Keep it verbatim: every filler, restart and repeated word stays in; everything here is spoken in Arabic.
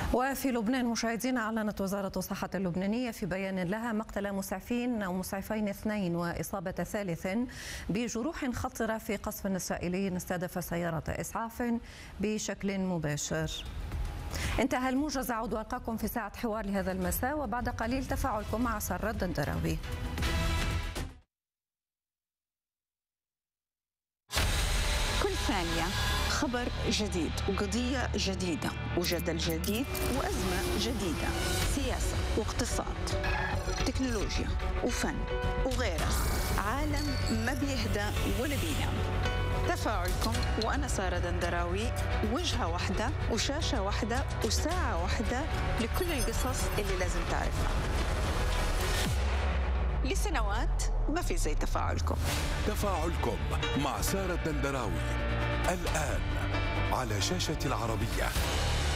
وفي لبنان مشاهدينا، أعلنت وزارة الصحة اللبنانية في بيان لها مقتل مسعفين أو مسعفين اثنين وإصابة ثالث بجروح خطرة في قصف إسرائيلي استهدف سيارة إسعاف بشكل مباشر. انتهى الموجز. أعود وألقاكم في ساعة حوار لهذا المساء، وبعد قليل تفاعلكم مع سارة الدندراوي. كل ثانية خبر جديد وقضية جديدة وجدل جديد وأزمة جديدة، سياسة واقتصاد، تكنولوجيا وفن وغيرها. عالم ما بيهدى ولا بينام. تفاعلكم وأنا سارة دندراوي، وجهة واحدة وشاشة واحدة وساعة واحدة لكل القصص اللي لازم تعرفها. لسنوات ما في زي تفاعلكم. تفاعلكم مع سارة دندراوي الآن على شاشة العربية.